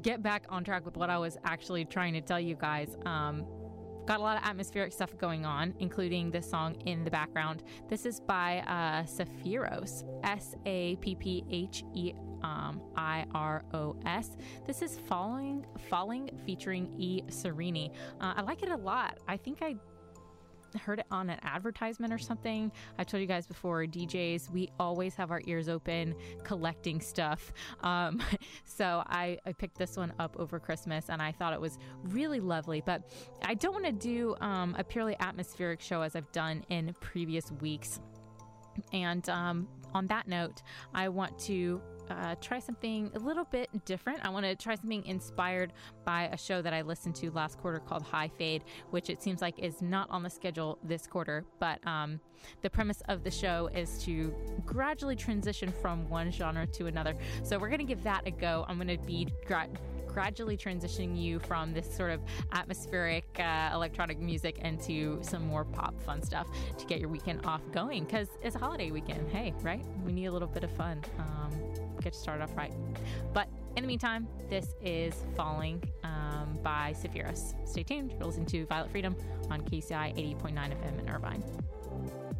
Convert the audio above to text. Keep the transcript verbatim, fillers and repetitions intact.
get back on track with what I was actually trying to tell you guys. Um, got a lot of atmospheric stuff going on, including this song in the background. This is by uh, Saphiros, S A P P H E um, I R O S. This is Falling, Falling featuring E. Serini. Uh, I like it a lot. I think I heard it on an advertisement or something. I told you guys before, D Js, we always have our ears open collecting stuff. Um, so I, I picked this one up over Christmas and I thought it was really lovely. But I don't want to do um, a purely atmospheric show as I've done in previous weeks. And um, on that note, I want to Uh, try something a little bit different. I want to try something inspired by a show that I listened to last quarter called High Fade, which it seems like is not on the schedule this quarter. But um, the premise of the show is to gradually transition from one genre to another. So we're going to give that a go. I'm going to be gra- gradually transitioning you from this sort of atmospheric uh, electronic music into some more pop fun stuff to get your weekend off going, because it's a holiday weekend. Hey, right? We need a little bit of fun. Um, get started off right. But in the meantime, this is Falling um, by Saphiros. Stay tuned. You're listening to Violet Freedom on K C I eighty point nine F M in Irvine.